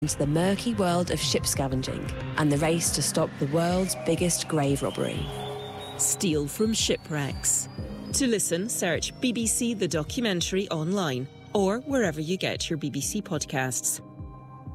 into the murky world of ship scavenging and the race to stop the world's biggest grave robbery. Steal from Shipwrecks. To listen, search BBC The Documentary online or wherever you get your BBC podcasts.